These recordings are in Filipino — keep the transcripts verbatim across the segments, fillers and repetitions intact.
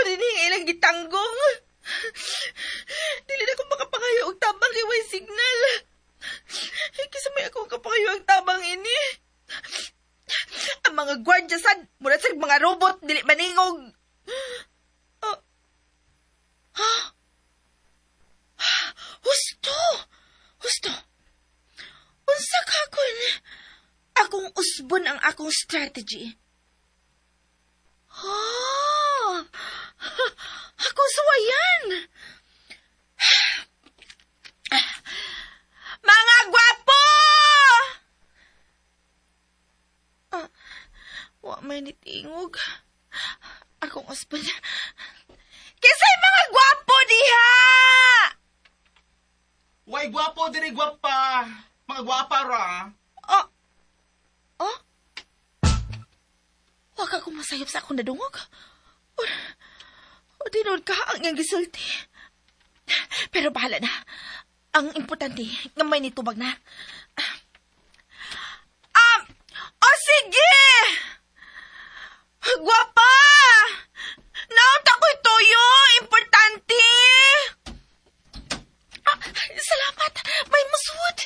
din yung ilang gitanggong. Dili na ko makapangayo og tabang kay way signal. Ay, kasi may akong kapangayo ang tabang ini. Ang mga gwardya sad, mula sa mga robot, dili maningog. Oh. Ha? Husto! Husto! Unsa ka kun? Akong usbon ang akong strategy. Oh! Akong suwayan! Mga gwapo! Ah, wa may nitingog. Akong usbon. Kisay mga gwapo diha! Way gwapo diri gwapa. Mga gwapa ra. Oh. Oh? Wa ka kung masayop sa akong nadungog. O, o tinod ka ang iyang gisulti. Pero bahala na. Ang importante, nga may nitubag na. Um, o sige! Gwapa! Naunta ko'y toyo! Importante! Ah, salamat! May musud!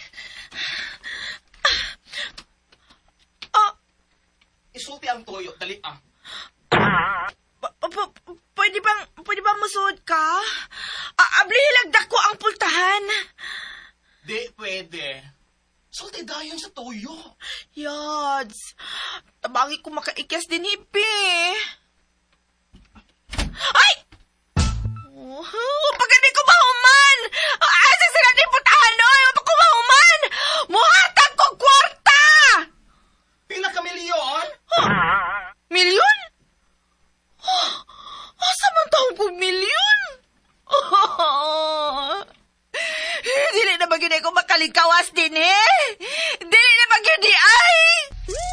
Ah, Isulti ang toyo, dali ah. p- p- pwede bang, pwede bang musud ka? Ah, abli hilagdak ko ang pultahan. Di pwede. Sulti dayon sa toyo. Yads, tabangi ko makaikyas din hipi. Ay! Oh, pag hindi ko mahuman! Asa sila din putahan noy! Pag ko mahuman! Muhatag ko kwarta! Pila ka milyon? Huh? Milyon? Oh, asa man taong po milyon? Oh, dili na ba yun ko makalikawas din eh?